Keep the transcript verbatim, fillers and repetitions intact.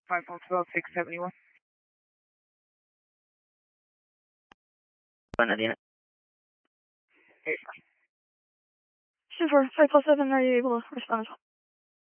five four twelve six seventy-one. One at the end. Two four five plus seven, are you able to respond as well?